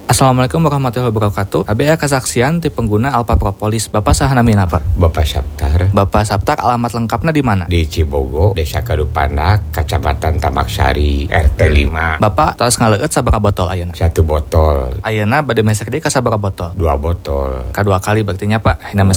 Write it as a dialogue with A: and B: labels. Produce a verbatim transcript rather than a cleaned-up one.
A: Assalamualaikum warahmatullahi wabarakatuh. A B A kesaksian ti pengguna Alpha Propolis. Bapak saha namina, Pak?
B: Bapak Saptar.
A: Bapak Saptar, alamat lengkapnya di mana?
B: Di Cibogo, Desa Kadupanak, Kecamatan Tamaksari, R T lima.
A: Bapak tos ngaleueut sabaraha botol ayeuna?
B: Satu botol.
A: Ayeuna bade mesek deui ka sabaraha botol?
B: Dua botol.
A: Kadua kali berarti nya, Pak. Ayeuna